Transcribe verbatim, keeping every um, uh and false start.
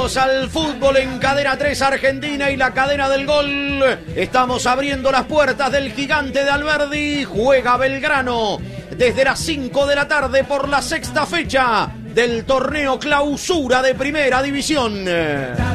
Bienvenidos al fútbol en Cadena tres Argentina y la cadena del gol. Estamos abriendo las puertas del Gigante de Alberdi. Juega Belgrano desde las cinco de la tarde por la sexta fecha del torneo Clausura de Primera División.